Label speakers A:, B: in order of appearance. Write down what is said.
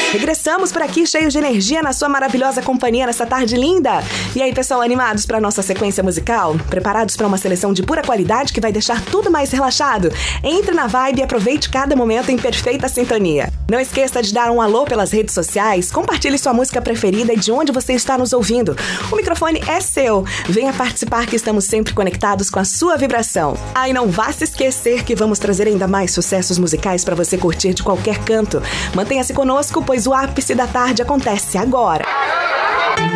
A: Regressamos por aqui cheios de energia na sua maravilhosa companhia nessa tarde linda. E aí, pessoal, animados para nossa sequência musical? Preparados para uma seleção de pura qualidade que vai deixar tudo mais relaxado? Entre na vibe e aproveite cada momento em perfeita sintonia. Não esqueça de dar um alô pelas redes sociais, compartilhe sua música preferida e de onde você está nos ouvindo. O microfone é seu. Venha participar que estamos sempre conectados com a sua vibração. Ah, e não vá se esquecer que vamos trazer ainda mais sucessos musicais para você curtir de qualquer canto. Mantenha-se conosco, pois o ápice da tarde acontece agora.